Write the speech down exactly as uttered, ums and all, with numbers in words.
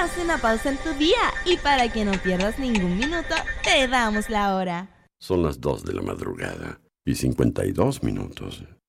Haz una pausa en tu día y para que no pierdas ningún minuto, te damos la hora. Son las dos de la madrugada y cincuenta y dos minutos.